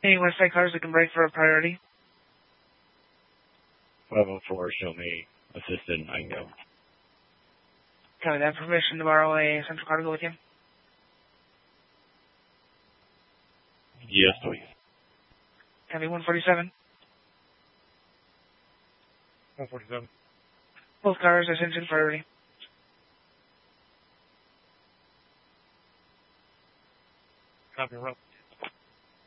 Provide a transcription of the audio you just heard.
Any West Side cars that can brake for a priority? 504, show me assistant, I can go. Copy that. Permission to borrow a central car to go with you? Yes, please. Copy 147. 147. Both cars are central priority. Copy, route.